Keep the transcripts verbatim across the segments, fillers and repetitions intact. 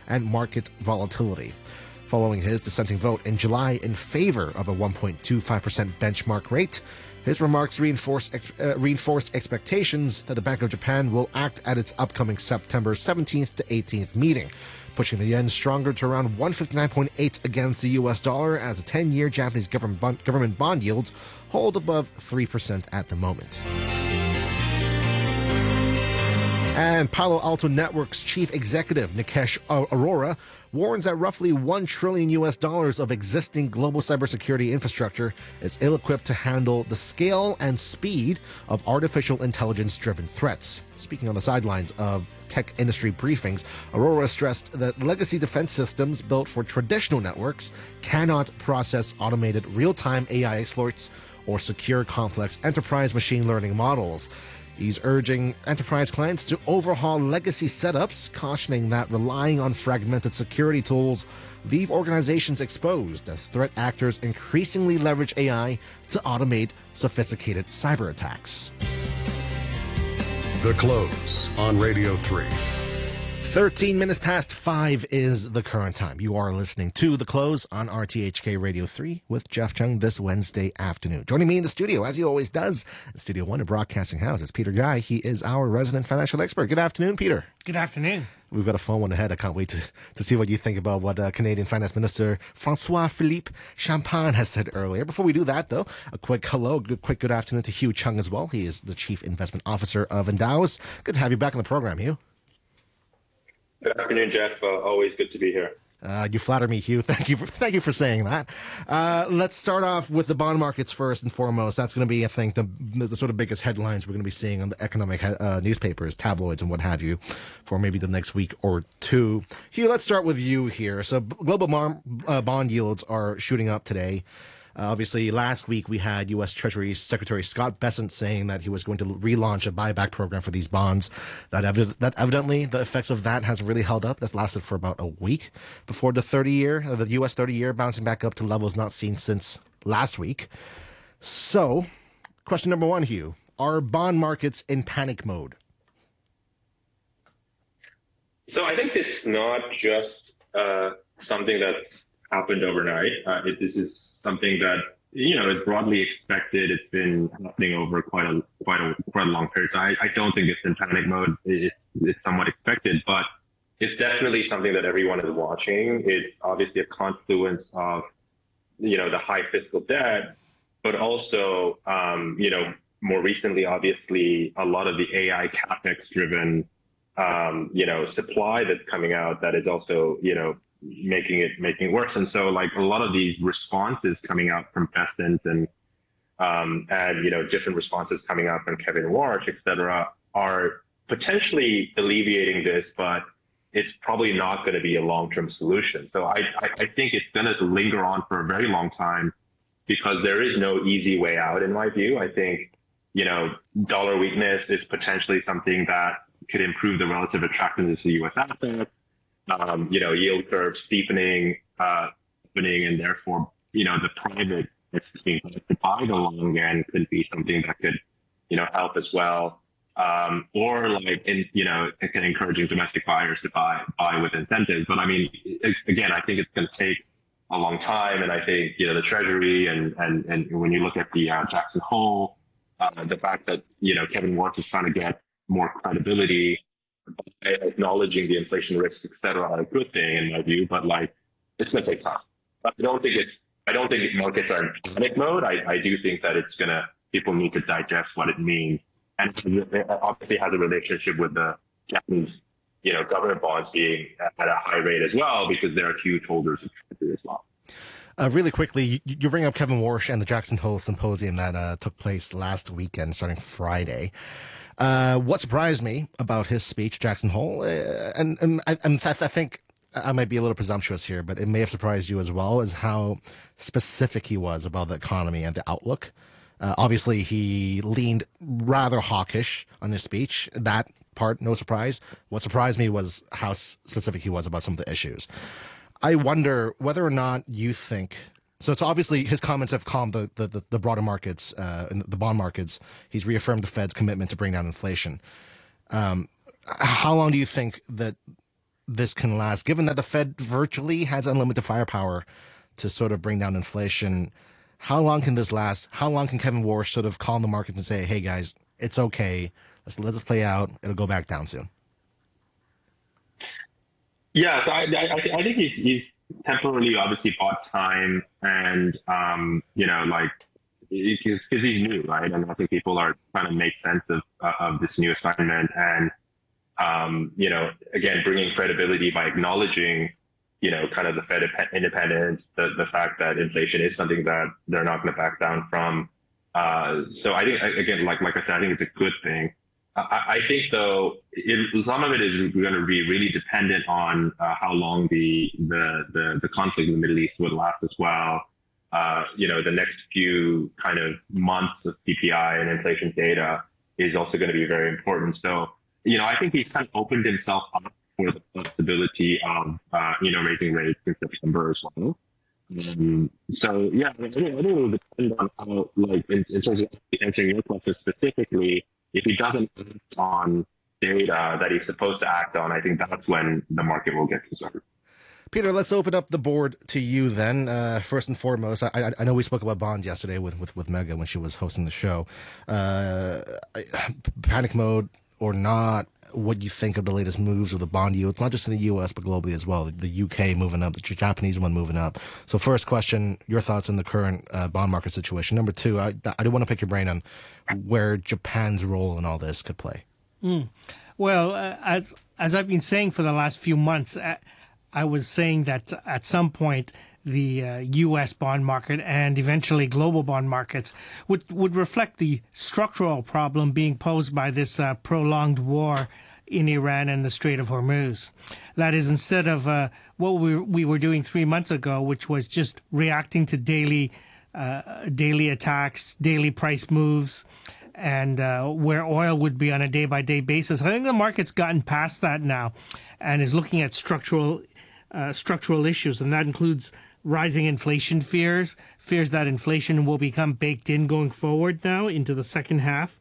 and market volatility. Following his dissenting vote in July in favor of a one point two five percent benchmark rate, his remarks reinforced, ex- uh, reinforced expectations that the Bank of Japan will act at its upcoming September seventeenth to eighteenth meeting, pushing the yen stronger to around one fifty-nine point eight against the U S dollar as the ten-year Japanese government bond, government bond yields hold above three percent at the moment. And Palo Alto Networks chief executive Nikesh Arora warns that roughly one trillion U S dollars of existing global cybersecurity infrastructure is ill-equipped to handle the scale and speed of artificial intelligence-driven threats. Speaking on the sidelines of tech industry briefings, Arora stressed that legacy defense systems built for traditional networks cannot process automated real-time A I exploits or secure complex enterprise machine learning models. He's urging enterprise clients to overhaul legacy setups, cautioning that relying on fragmented security tools leave organizations exposed as threat actors increasingly leverage A I to automate sophisticated cyber attacks. The Close on Radio three. thirteen minutes past five is the current time. You are listening to The Close on R T H K Radio three with Jeff Chung this Wednesday afternoon. Joining me in the studio, as he always does, in Studio One at Broadcasting House, is Peter Guy. He is our resident financial expert. Good afternoon, Peter. Good afternoon. We've got a fun one ahead. I can't wait to, to see what you think about what uh, Canadian Finance Minister François-Philippe Champagne has said earlier. Before we do that, though, a quick hello, good, quick good afternoon to Hugh Chung as well. He is the Chief Investment Officer of Endows. Good to have you back on the program, Hugh. Good afternoon, Jeff. Uh, always good to be here. Uh, you flatter me, Hugh. Thank you for thank you for saying that. Uh, let's start off with the bond markets first and foremost. That's going to be, I think, the, the sort of biggest headlines we're going to be seeing on the economic uh, newspapers, tabloids, and what have you, for maybe the next week or two. Hugh, let's start with you here. So, global mar- uh, bond yields are shooting up today. Uh, obviously, last week we had U S. Treasury Secretary Scott Bessent saying that he was going to relaunch a buyback program for these bonds. That, evi- that evidently, the effects of that hasn't really held up. That's lasted for about a week before the thirty-year, uh, the U S thirty-year bouncing back up to levels not seen since last week. So, question number one, Hugh. Are bond markets in panic mode? So I think it's not just uh, something that's happened overnight. Uh, it, this is something that, you know, is broadly expected. It's been happening over quite a quite a quite a long period. So I, I don't think it's in panic mode. It's it's somewhat expected, but it's definitely something that everyone is watching. It's obviously a confluence of, you know, the high fiscal debt, but also, um, you know, more recently, obviously, a lot of the A I capex driven, um, you know, supply that's coming out that is also, you know, making it making it worse. And so like a lot of these responses coming out from Bessent and um and you know different responses coming out from Kevin Warsh, et cetera, are potentially alleviating this, but it's probably not going to be a long-term solution. So I, I I think it's going to linger on for a very long time because there is no easy way out in my view. I think, you know, dollar weakness is potentially something that could improve the relative attractiveness of U S assets. Um, you know, yield curve steepening, uh, opening, and therefore, you know, the private that's being to buy the long end could be something that could, you know, help as well. Um, or like, in, you know, it can encouraging domestic buyers to buy buy with incentives. But I mean, again, I think it's going to take a long time, and I think, you know, the Treasury and and and when you look at the uh, Jackson Hole, uh, the fact that, you know, Kevin Warsh is trying to get more credibility by acknowledging the inflation risks, et cetera, are a good thing in my view, but like it's going to take time. I don't think it's, I don't think markets are in panic mode. I, I do think that it's going to, people need to digest what it means. And it obviously has a relationship with the Japanese, you know, government bonds being at a high rate as well, because they're huge holders of Treasury as well. Uh, really quickly, you, you bring up Kevin Warsh and the Jackson Hole Symposium that uh, took place last weekend, starting Friday. Uh, what surprised me about his speech, Jackson Hole, uh, and, and I, I think I might be a little presumptuous here, but it may have surprised you as well, is how specific he was about the economy and the outlook. Uh, obviously, he leaned rather hawkish on his speech. That part, no surprise. What surprised me was how specific he was about some of the issues. I wonder whether or not you think... So it's obviously his comments have calmed the, the, the broader markets, uh, and the bond markets. He's reaffirmed the Fed's commitment to bring down inflation. Um, how long do you think that this can last, given that the Fed virtually has unlimited firepower to sort of bring down inflation. How long can this last? How long can Kevin Warsh sort of calm the markets and say, hey, guys, it's okay. Let's let this play out. It'll go back down soon. Yeah, so I, I, I think he's, he's temporarily obviously bought time and, um, you know, like, because he's new, right? And I think people are trying to make sense of, uh, of this new assignment and, um, you know, again, bringing credibility by acknowledging, you know, kind of the Fed independence, the, the fact that inflation is something that they're not going to back down from. Uh, so I think, again, like, like I said, I think it's a good thing. I, I think, though, it, some of it is going to be really dependent on uh, how long the, the, the, the conflict in the Middle East would last as well. Uh, you know, the next few kind of months of C P I and inflation data is also going to be very important. So, you know, I think he's kind of opened himself up for the possibility of, uh, you know, raising rates in September as well. Um, so, yeah, I think it will depend on how, like, in, in terms of answering your question specifically, if he doesn't act on data that he's supposed to act on, I think that's when the market will get concerned. Peter, let's open up the board to you then. Uh, first and foremost, I, I know we spoke about bonds yesterday with, with, with Mega when she was hosting the show. Uh, panic mode or not, what do you think of the latest moves of the bond yields, not just in the U S, but globally as well? The U K moving up, the Japanese one moving up. So first question, your thoughts on the current uh, bond market situation. Number two, I, I do want to pick your brain on where Japan's role in all this could play. Mm. Well, uh, as as I've been saying for the last few months, uh, I was saying that at some point the uh, U S bond market and eventually global bond markets would, would reflect the structural problem being posed by this uh, prolonged war in Iran and the Strait of Hormuz. That is, instead of uh, what we, we were doing three months ago, which was just reacting to daily uh, daily attacks, daily price moves, and uh, where oil would be on a day-by-day basis. I think the market's gotten past that now and is looking at structural uh, structural issues, and that includes rising inflation fears, fears that inflation will become baked in going forward now into the second half.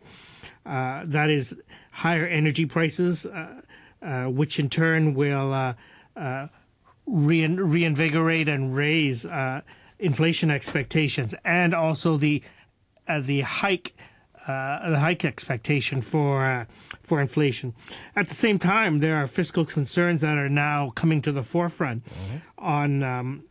Uh, that is higher energy prices, uh, uh, which in turn will uh, uh, rein- reinvigorate and raise uh, inflation expectations, and also the uh, the hike uh, the hike expectation for uh, for inflation. At the same time, there are fiscal concerns that are now coming to the forefront mm-hmm. on um,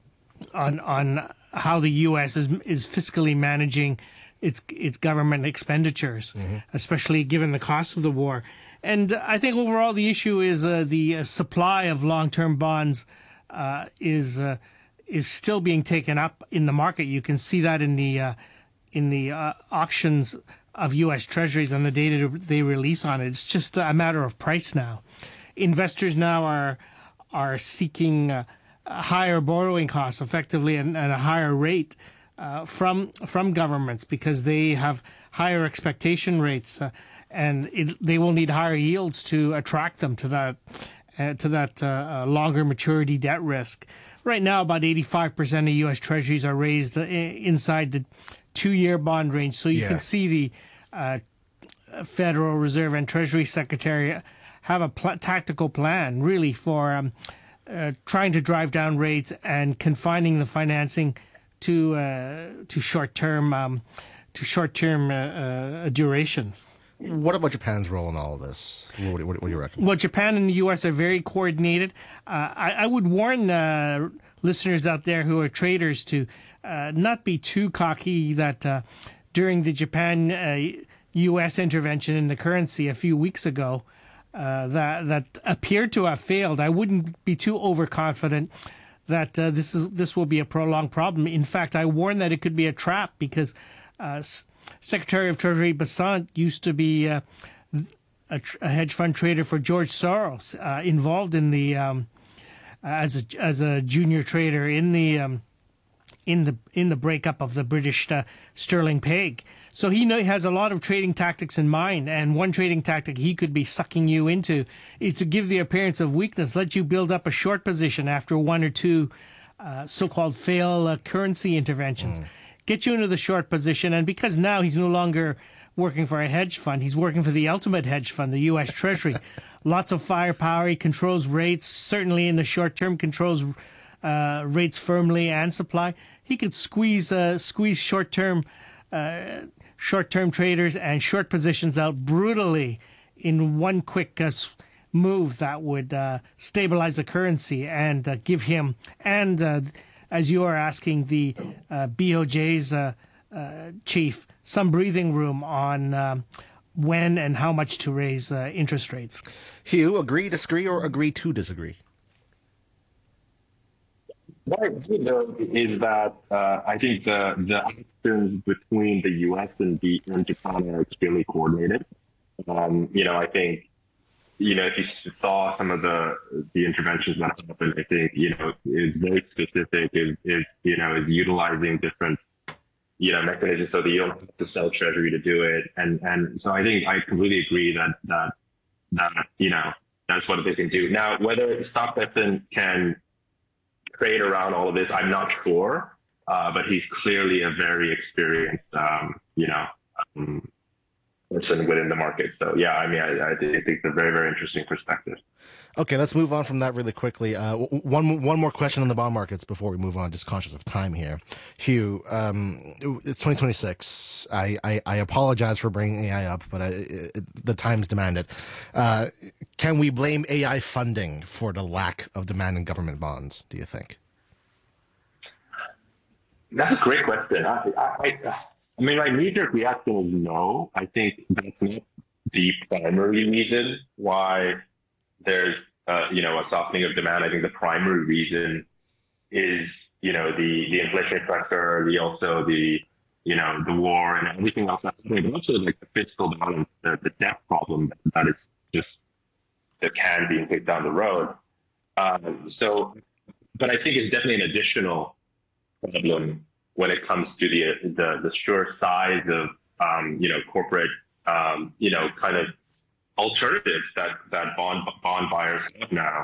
on on how the U S is is fiscally managing its its government expenditures, mm-hmm. especially given the cost of the war. And I think overall the issue is uh, the uh, supply of long-term bonds uh, is uh, is still being taken up in the market. You can see that in the uh, in the uh, auctions of U S Treasuries and the data they release on it. It's just a matter of price now. Investors now are are seeking uh, higher borrowing costs, effectively, and, and a higher rate uh, from from governments because they have higher expectation rates, uh, and it, they will need higher yields to attract them to that uh, to that uh, uh, longer maturity debt risk. Right now, about eighty-five percent of U S Treasuries are raised uh, inside the two-year bond range, so you yeah. can see the uh, Federal Reserve and Treasury Secretary have a pl- tactical plan, really, for um, uh, trying to drive down rates and confining the financing to uh, to short-term um, to short-term uh, uh, durations. What about Japan's role in all of this? What do, what do you reckon? Well, Japan and the U S are very coordinated. Uh, I, I would warn uh, listeners out there who are traders to uh, not be too cocky that uh, during the Japan uh, U S intervention in the currency a few weeks ago uh, that that appeared to have failed. I wouldn't be too overconfident that uh, this is this will be a prolonged problem. In fact, I warn that it could be a trap because uh, Secretary of Treasury Bessent used to be uh, a, a hedge fund trader for George Soros, uh, involved in the um, as a as a junior trader in the um, in the in the breakup of the British uh, sterling peg. So he know, he has a lot of trading tactics in mind, and one trading tactic he could be sucking you into is to give the appearance of weakness, let you build up a short position after one or two uh, so-called fail uh, currency interventions. Mm. Get you into the short position, and because now he's no longer working for a hedge fund, he's working for the ultimate hedge fund, the U S Treasury. lots of firepower. He controls rates, certainly in the short term, controls uh, rates firmly and supply. He could squeeze uh, squeeze short term uh, short term traders and short positions out brutally in one quick uh, move that would uh, stabilize the currency and uh, give him, and uh, as you are asking, the uh, B O J's uh, uh, chief some breathing room on um, when and how much to raise uh, interest rates. Hugh, agree, disagree, or agree to disagree? What I do know is that uh, I think the the actions between the U S and, the, and Japan are extremely coordinated. Um, you know, I think, you know, if you saw some of the the interventions that happened, I think, you know, is very specific, is, is you know, is utilizing different, you know, mechanisms so that you don't have to sell treasury to do it. And and so I think I completely agree that that that, you know, that's what they can do. Now, whether Stockdixon can trade around all of this, I'm not sure, uh, but he's clearly a very experienced, um, you know, um, person within the market. So yeah, I mean, I, I think it's a very, very interesting perspective. Okay, let's move on from that really quickly. Uh, one one more question on the bond markets before we move on, just conscious of time here. Hugh, um, it's twenty twenty-six. I, I, I apologize for bringing A I up, but I, it, the times demand it. Uh, can we blame A I funding for the lack of demand in government bonds, do you think? That's a great question. I, I, I, I mean, my knee-jerk reaction is no. I think that's not the primary reason why there's, uh, you know, a softening of demand. I think the primary reason is, you know, the, the inflation pressure, the also the, you know, the war and everything else that's happening, but also like the fiscal balance, the, the debt problem that is just, that can be kicked down the road. Um, so, but I think it's definitely an additional problem when it comes to the the, the sheer size of, um, you know, corporate, um, you know, kind of alternatives that, that bond bond buyers have now,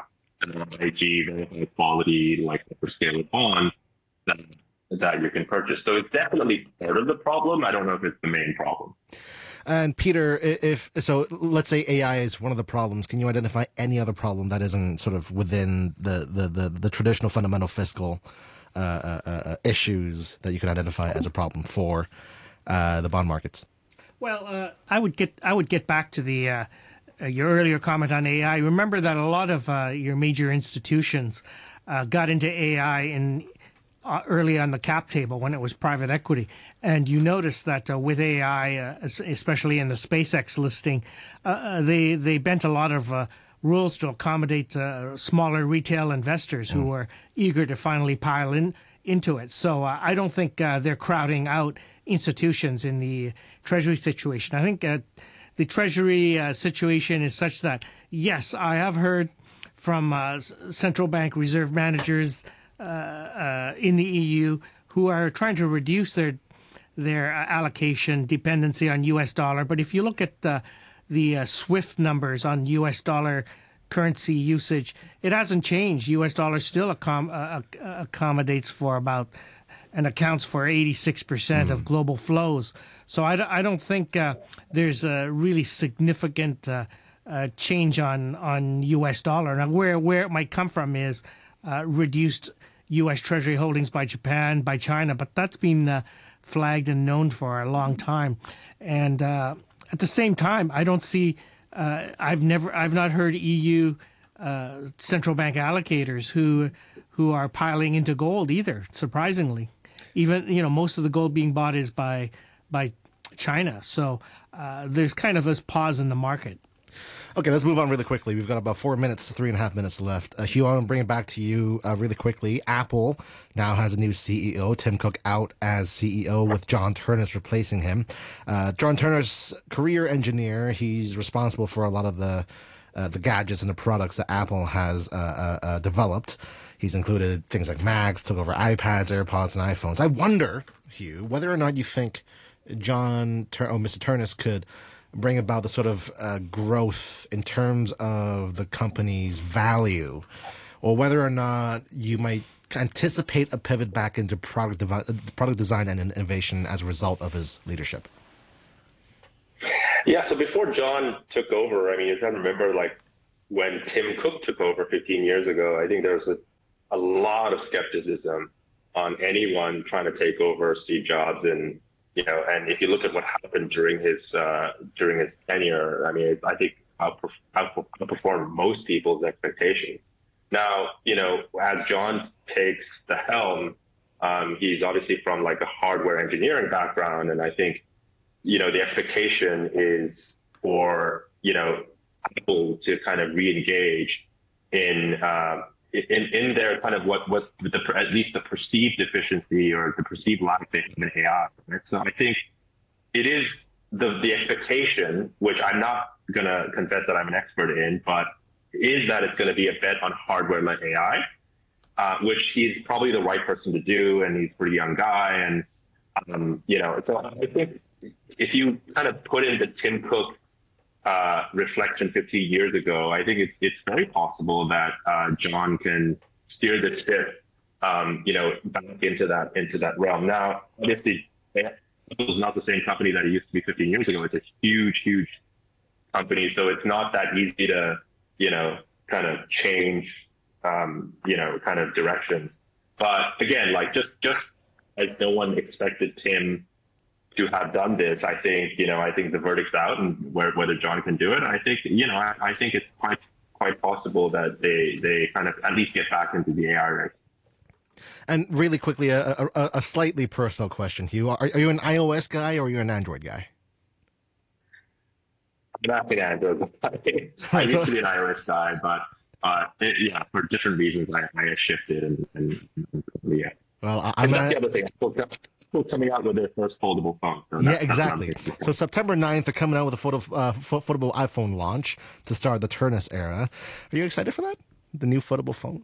I G, very high quality, like hyperscaler bonds that that you can purchase. So it's definitely part of the problem. I don't know if it's the main problem. And Peter, if so, let's say A I is one of the problems. Can you identify any other problem that isn't sort of within the the the, the traditional fundamental fiscal uh, uh, uh, issues that you can identify as a problem for uh, the bond markets? Well, uh, I would get I would get back to the uh, uh, your earlier comment on A I. Remember that a lot of uh, your major institutions uh, got into A I in uh, early on the cap table when it was private equity, and you notice that uh, with A I, uh, especially in the SpaceX listing, uh, uh, they they bent a lot of uh, rules to accommodate uh, smaller retail investors who are eager to finally pile in into it. So uh, I don't think uh, they're crowding out institutions in the Treasury situation. I think uh, the Treasury uh, situation is such that, yes, I have heard from uh, central bank reserve managers uh, uh, in the E U who are trying to reduce their their allocation dependency on U S dollar. But if you look at uh, the uh, SWIFT numbers on U S dollar currency usage, it hasn't changed. U S dollar still accom- uh, accommodates for about and accounts for eighty-six percent mm. of global flows. So I, d- I don't think uh, there's a really significant uh, uh, change on, on U S dollar. Now, where, where it might come from is uh, reduced U S Treasury holdings by Japan, by China, but that's been uh, flagged and known for a long time. And uh, at the same time, I don't see, uh, I've never, I've not heard E U uh, central bank allocators who who are piling into gold either, surprisingly. Even, you know, most of the gold being bought is by by China. So uh, there's kind of this pause in the market. Okay, let's move on really quickly. We've got about four minutes, three and a half minutes left. Uh, Hugh, I want to bring it back to you uh, really quickly. Apple now has a new C E O, Tim Cook out as C E O with John Ternus replacing him. Uh, John Ternus, career engineer. He's responsible for a lot of the uh, the gadgets and the products that Apple has uh, uh, uh, developed. He's included things like Macs, took over iPads, AirPods, and iPhones. I wonder, Hugh, whether or not you think John, Tur- oh, Mister Ternus could bring about the sort of uh, growth in terms of the company's value, or whether or not you might anticipate a pivot back into product devi- product design and innovation as a result of his leadership. Yeah, so before John took over, I mean, you got to remember, like, when Tim Cook took over fifteen years ago, I think there was a, a lot of skepticism on anyone trying to take over Steve Jobs. And, you know, and if you look at what happened during his uh, during his tenure, I mean, I think outperformed most people's expectations. Now, you know, as John takes the helm, um, he's obviously from like a hardware engineering background. And I think, you know, the expectation is for, you know, Apple to kind of re-engage in, uh, in, in their kind of what, what the, at least the perceived deficiency or the perceived lack of in A I. Right? So I think it is the, the expectation, which I'm not going to confess that I'm an expert in, but is that it's going to be a bet on hardware-led A I, uh, which he's probably the right person to do, and he's a pretty young guy. And, um, you know, so I think if you kind of put in the Tim Cook uh, reflection fifteen years ago, I think it's it's very possible that uh, John can steer the ship, um, you know, back into that into that realm. Now, obviously, Apple's not the same company that it used to be fifteen years ago. It's a huge, huge company, so it's not that easy to, you know, kind of change, um, you know, kind of directions. But again, like just just as no one expected Tim to have done this, I think, you know, I think the verdict's out, and where, whether John can do it, I think, you know, I, I think it's quite quite possible that they they kind of at least get back into the A I race. And really quickly, a, a, a slightly personal question, Hugh. Are, are you an iOS guy or are you an Android guy? I'm not an Android guy. I used to be an iOS guy, but uh, it, yeah, for different reasons, I, I shifted. And, and, and yeah. Well, I, I'm not not the other thing. Apple's still coming out with their first foldable phone. So yeah, exactly. So September ninth, they're coming out with a photo, uh, foldable iPhone launch to start the Turnus era. Are you excited for that? The new foldable phone?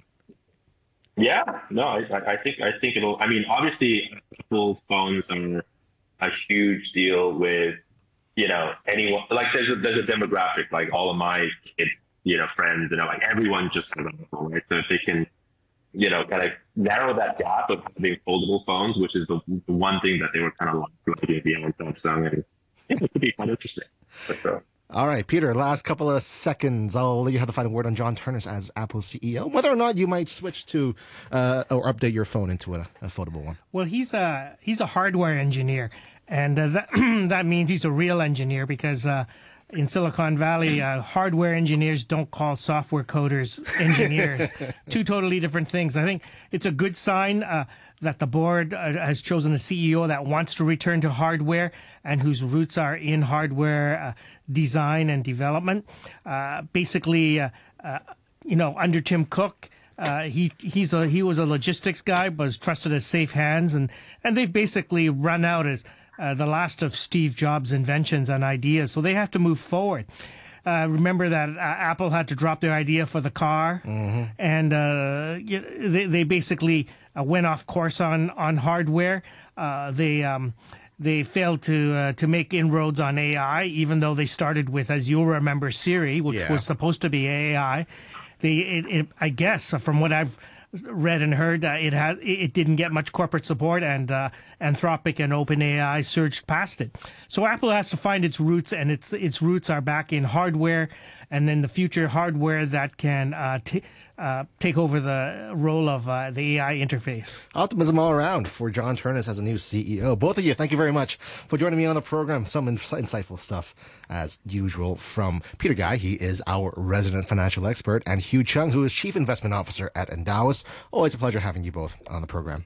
Yeah, no, I, I think I think it'll. I mean, obviously, Apple phones are a huge deal with, you know, anyone. Like, there's a, there's a demographic. Like, all of my kids, you know, friends, you know, like everyone just has an Apple, right? So if they can, you know, kind of narrow that gap of having foldable phones, which is the, the one thing that they were kind of like beyond Samsung, and yeah, it could be kind of interesting. But, uh, All right, Peter, last couple of seconds. I'll let you have the final word on John Turnus as Apple's C E O, whether or not you might switch to uh, or update your phone into a, a foldable one. Well, he's a, he's a hardware engineer, and uh, that, that means he's a real engineer because uh, in Silicon Valley, uh, hardware engineers don't call software coders engineers. Two totally different things. I think it's a good sign uh, that the board uh, has chosen a C E O that wants to return to hardware and whose roots are in hardware uh, design and development. Uh, basically, uh, uh, you know, under Tim Cook, uh, he he's a he was a logistics guy, but was trusted as safe hands, and and they've basically run out as uh, the last of Steve Jobs' inventions and ideas. So they have to move forward. Uh, remember that uh, Apple had to drop their idea for the car, mm-hmm. and uh, they, they basically uh, went off course on on hardware. Uh, they um, they failed to uh, to make inroads on A I, even though they started with, as you'll remember, Siri, which yeah. was supposed to be A I. They, it, it, I guess, from what I've read and heard, uh, it had it didn't get much corporate support, and uh, Anthropic and OpenAI surged past it. So Apple has to find its roots, and its its roots are back in hardware, and in the future hardware that can uh, t- uh, take over the role of uh, the A I interface. Optimism all around for John Turnus as a new C E O. Both of you, thank you very much for joining me on the program. Some ins- insightful stuff, as usual, from Peter Guy. He is our resident financial expert, and Hugh Chung, who is Chief Investment Officer at Endowus. Always a pleasure having you both on the program.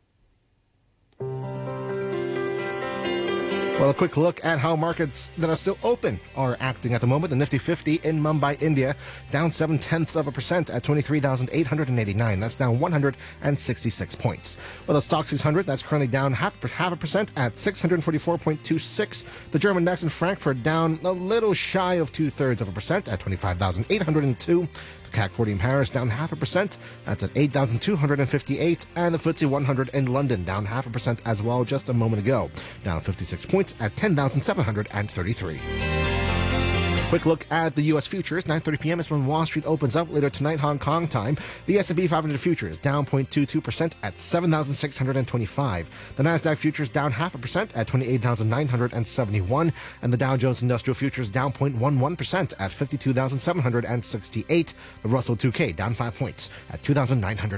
Well, a quick look at how markets that are still open are acting at the moment. The Nifty fifty in Mumbai, India, down seven tenths of a percent at twenty-three thousand eight hundred eighty-nine. That's down one hundred sixty-six points. Well, the Stoxx six hundred, that's currently down half, half a percent at six hundred forty-four point two six. The German DAX in Frankfurt down a little shy of two thirds of a percent at twenty-five thousand eight hundred two. The C A C forty in Paris down half a percent. That's at eight thousand two hundred fifty-eight. And the F T S E one hundred in London down half a percent as well just a moment ago. Down fifty-six points at ten thousand seven hundred thirty-three. Quick look at the U S futures. nine thirty p.m. is when Wall Street opens up later tonight, Hong Kong time. The S and P five hundred futures down zero point two two percent at seven thousand six hundred twenty-five. The Nasdaq futures down half a percent at twenty-eight thousand nine hundred seventy-one. And the Dow Jones Industrial futures down zero point one one percent at fifty-two thousand seven hundred sixty-eight. The Russell two K down five points at two thousand nine hundred.